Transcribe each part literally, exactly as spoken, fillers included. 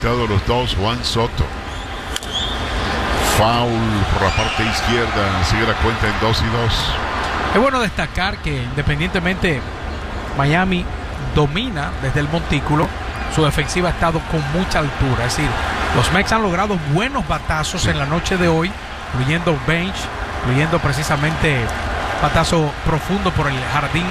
Los dos, Juan Soto. Foul por la parte izquierda. Sigue la cuenta en dos y dos. Es bueno destacar que independientemente Miami domina desde el montículo, su defensiva ha estado con mucha altura. Es decir, los Mex han logrado buenos batazos en la noche de hoy, incluyendo bench, incluyendo precisamente batazo profundo por el jardín.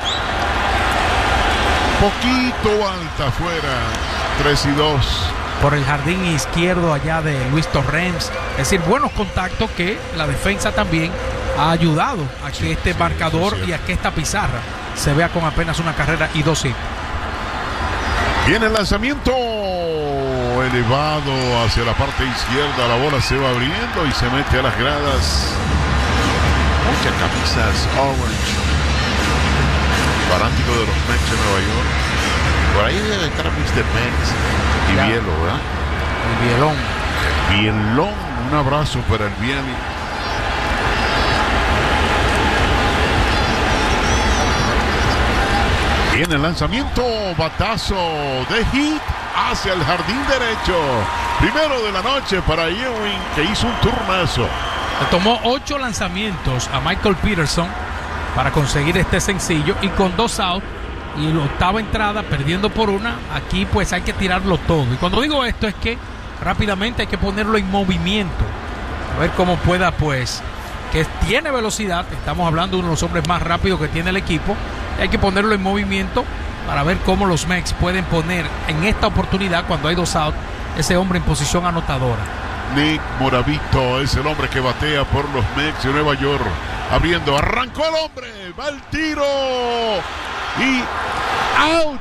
Poquito alta afuera. tres y dos. Por el jardín izquierdo allá de Luis Torrens. Es decir, buenos contactos que la defensa también ha ayudado a que sí, este sí, marcador y a que esta pizarra se vea con apenas una carrera y dos hits. Viene el lanzamiento elevado hacia la parte izquierda. La bola se va abriendo y se mete a las gradas. Muchas camisas orange. Fanático de los Mets de Nueva York. Por ahí debe estar mister Mets y ya. Bielo, ¿verdad? El Bielón. Bielón, un abrazo para el Bieli. Viene el lanzamiento, batazo de hit hacia el jardín derecho. Primero de la noche para Ewing, que hizo un turnazo. Le tomó ocho lanzamientos a Michael Peterson para conseguir este sencillo, y con dos outs y la octava entrada perdiendo por una, aquí pues hay que tirarlo todo. Y cuando digo esto es que rápidamente hay que ponerlo en movimiento, a ver cómo pueda, pues, que tiene velocidad, estamos hablando de uno de los hombres más rápidos que tiene el equipo, y hay que ponerlo en movimiento para ver cómo los Mex pueden poner en esta oportunidad, cuando hay dos outs, ese hombre en posición anotadora. Nick Moravito es el hombre que batea por los Mex de Nueva York. Abriendo, arrancó el hombre, va el tiro y out.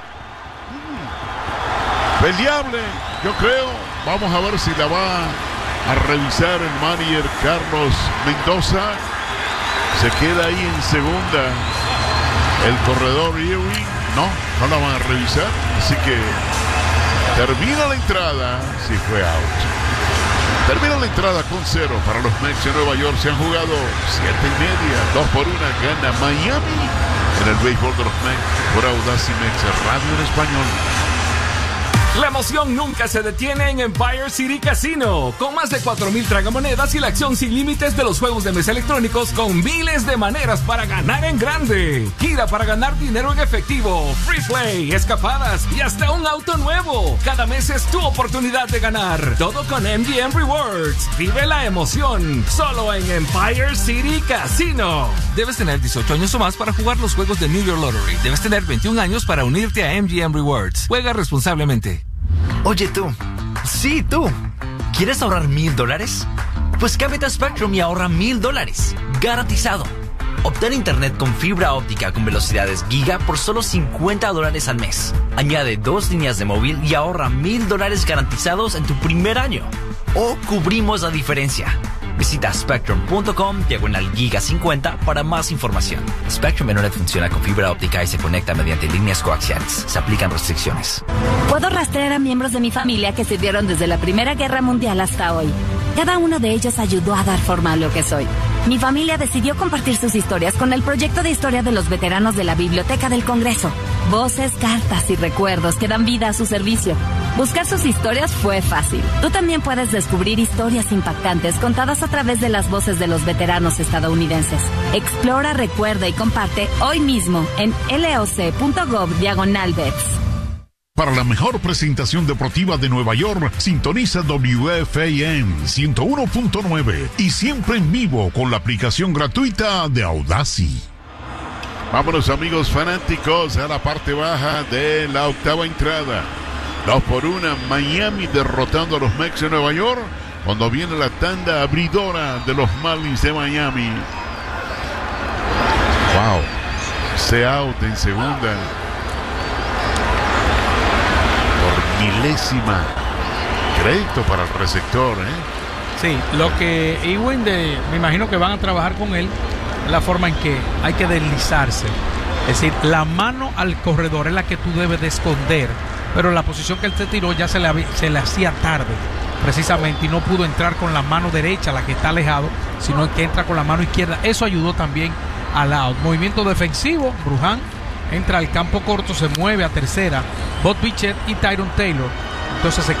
Mm. Peleable, yo creo. Vamos a ver si la va a revisar el manager Carlos Mendoza. Se queda ahí en segunda el corredor Ewing. No, no la van a revisar. Así que termina la entrada. Si fue out. Termina la entrada con cero para los Mets de Nueva York. Se han jugado siete y media, dos por una. Gana Miami en el béisbol de los Mets por Audacy Mex Radio en español. La emoción nunca se detiene en Empire City Casino. Con más de cuatro mil tragamonedas y la acción sin límites de los juegos de mesa electrónicos, con miles de maneras para ganar en grande. Gira para ganar dinero en efectivo, free play, escapadas y hasta un auto nuevo. Cada mes es tu oportunidad de ganar. Todo con M G M Rewards. Vive la emoción solo en Empire City Casino. Debes tener dieciocho años o más para jugar los juegos de New York Lottery. Debes tener veintiún años para unirte a M G M Rewards. Juega responsablemente. Oye tú, sí tú, ¿quieres ahorrar mil dólares? Pues cámbiate a Spectrum y ahorra mil dólares, garantizado. Obtén internet con fibra óptica con velocidades giga por solo cincuenta dólares al mes. Añade dos líneas de móvil y ahorra mil dólares garantizados en tu primer año. O cubrimos la diferencia. Visita Spectrum.com diagonal giga cincuenta para más información. Spectrum Internet funciona con fibra óptica y se conecta mediante líneas coaxiales. Se aplican restricciones. Puedo rastrear a miembros de mi familia que sirvieron desde la Primera Guerra Mundial hasta hoy. Cada uno de ellos ayudó a dar forma a lo que soy. Mi familia decidió compartir sus historias con el proyecto de historia de los veteranos de la Biblioteca del Congreso. Voces, cartas y recuerdos que dan vida a su servicio. Buscar sus historias fue fácil. Tú también puedes descubrir historias impactantes contadas a través de las voces de los veteranos estadounidenses. Explora, recuerda y comparte hoy mismo en loc.gov diagonal vets. Para la mejor presentación deportiva de Nueva York, sintoniza W F A M ciento uno punto nueve y siempre en vivo con la aplicación gratuita de Audacy. Vámonos, amigos fanáticos, a la parte baja de la octava entrada. Dos por una, Miami derrotando a los Mets de Nueva York, cuando viene la tanda abridora de los Marlins de Miami. Wow, se out en segunda. Por milésima. Crédito para el receptor, ¿eh? Sí, lo que Ewing, de, me imagino que van a trabajar con él, la forma en que hay que deslizarse. Es decir, la mano al corredor es la que tú debes de esconder, pero la posición que él te tiró ya se le, se le hacía tarde, precisamente, y no pudo entrar con la mano derecha, la que está alejado, sino que entra con la mano izquierda. Eso ayudó también al out. Movimiento defensivo, Bruján entra al campo corto, se mueve a tercera, Bob Bichette y Tyron Taylor entonces se